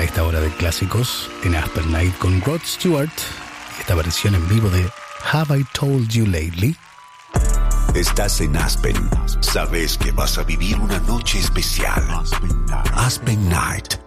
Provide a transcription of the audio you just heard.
esta hora de clásicos en Aspen Night con Rod Stewart y esta versión en vivo de Have I Told You Lately. Estás en Aspen. Sabes que vas a vivir una noche especial. Aspen Night.